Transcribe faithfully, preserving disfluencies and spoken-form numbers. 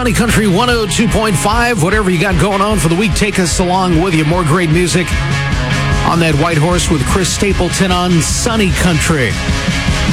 Sunny Country one oh two point five. Whatever you got going on for the week, take us along with you. More great music on that White Horse with Chris Stapleton on Sunny Country.